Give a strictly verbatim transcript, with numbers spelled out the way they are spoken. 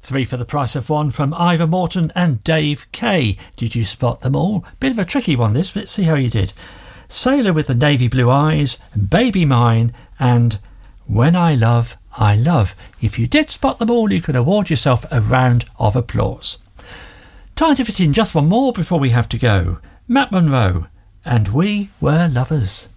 Three for the price of one from Ivor Morton and Dave Kay. Did you spot them all? Bit of a tricky one this, but let's see how you did. Sailor with the navy blue eyes, Baby Mine and When I Love, I Love. If you did spot them all, you can award yourself a round of applause. Time to fit in just one more before we have to go. Matt Monro and We Were Lovers.